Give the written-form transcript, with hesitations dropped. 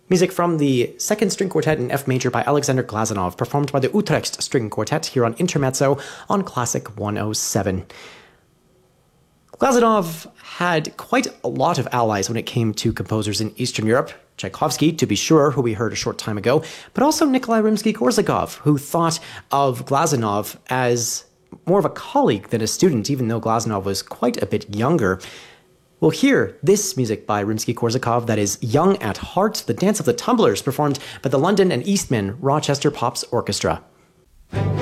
Music from the Second String Quartet in F major by Alexander Glazunov, performed by the Utrecht String Quartet here on Intermezzo on Classic 107. Glazunov had quite a lot of allies when it came to composers in Eastern Europe. Tchaikovsky, to be sure, who we heard a short time ago, but also Nikolai Rimsky-Korsakov, who thought of Glazunov as more of a colleague than a student, even though Glazunov was quite a bit younger. We'll hear this music by Rimsky-Korsakov that is Young at Heart, the Dance of the Tumblers, performed by the London and Eastman Rochester Pops Orchestra.